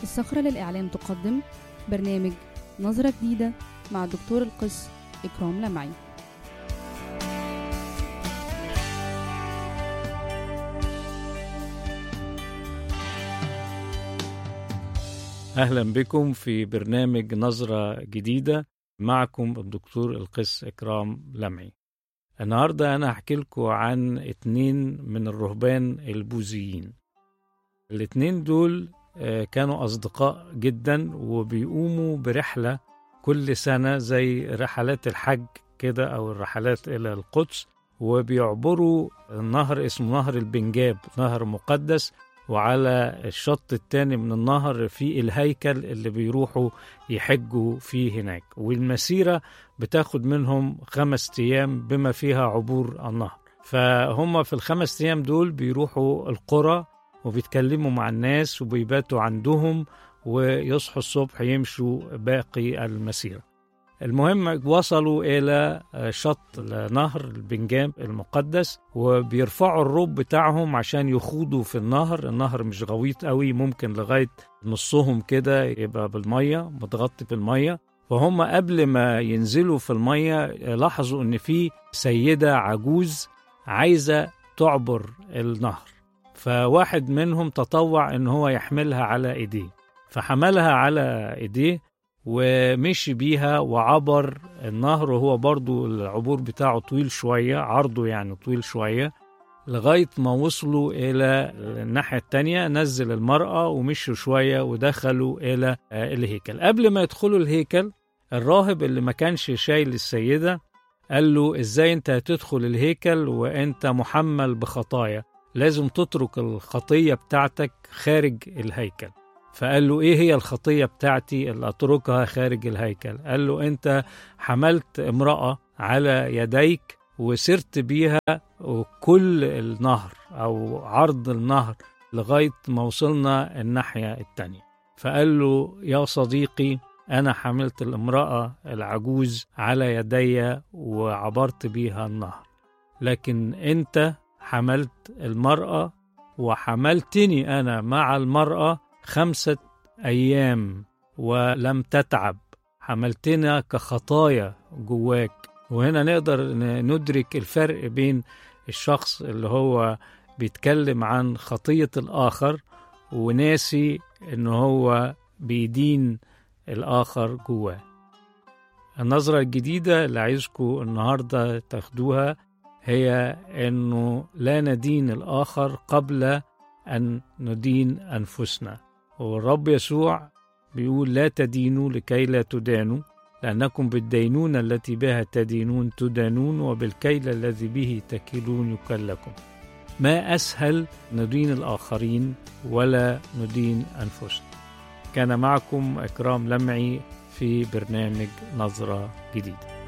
الصخرة للإعلام تقدم برنامج نظرة جديدة مع الدكتور القس إكرام لمعي. أهلا بكم في برنامج نظرة جديدة. معكم الدكتور القس إكرام لمعي. النهاردة أنا هحكي لكم عن 2 من الرهبان البوذيين. الاتنين دول كانوا أصدقاء جدا، وبيقوموا برحلة كل سنة زي رحلات الحج كده أو الرحلات إلى القدس، وبيعبروا النهر اسمه نهر البنجاب، نهر مقدس، وعلى الشط التاني من النهر في الهيكل اللي بيروحوا يحجوا فيه هناك. والمسيرة بتاخد منهم 5 أيام بما فيها عبور النهر. فهم في ال5 أيام دول بيروحوا القرى وبيتكلموا مع الناس وبيباتوا عندهم، ويصحوا الصبح يمشوا باقي المسيرة. المهم وصلوا إلى شط نهر البنجاب المقدس، وبيرفعوا الروب بتاعهم عشان يخوضوا في النهر. النهر مش غويط قوي، ممكن لغاية نصهم كده يبقى بالمية، متغطي بالمية. فهم قبل ما ينزلوا في المية لاحظوا ان في سيدة عجوز عايزة تعبر النهر، فواحد منهم تطوع ان هو يحملها على ايديه، فحملها على ايديه ومشي بيها وعبر النهر. وهو برضو العبور بتاعه طويل شوية، عرضه يعني طويل شوية، لغاية ما وصلوا إلى الناحية التانية. نزل المرأة ومشوا شوية ودخلوا إلى الهيكل. قبل ما يدخلوا الهيكل، الراهب اللي ما كانش شايل السيدة قال له: إزاي أنت هتدخل الهيكل وأنت محمل بخطايا؟ لازم تترك الخطية بتاعتك خارج الهيكل. فقال له: إيه هي الخطية بتاعتي اللي أتركها خارج الهيكل؟ قال له: أنت حملت امرأة على يديك وسرت بيها كل النهر أو عرض النهر لغاية ما وصلنا الناحية التانية. فقال له: يا صديقي، أنا حملت الامرأة العجوز على يدي وعبرت بيها النهر، لكن أنت حملت المرأة وحملتني أنا مع المرأة 5 أيام ولم تتعب، حملتنا كخطايا جواك. وهنا نقدر ندرك الفرق بين الشخص اللي هو بيتكلم عن خطية الآخر وناسي إنه هو بيدين الآخر جواه. النظرة الجديدة اللي عايزكم النهاردة تاخدوها هي إنه لا ندين الآخر قبل أن ندين أنفسنا. والرب يسوع بيقول: لا تدينوا لكي لا تدانوا، لأنكم بالدينونة التي بها تدينون تدانون، وبالكيل الذي به تكيلون يكل لكم. ما أسهل ندين الآخرين ولا ندين أنفسنا. كان معكم إكرام لمعي في برنامج نظرة جديدة.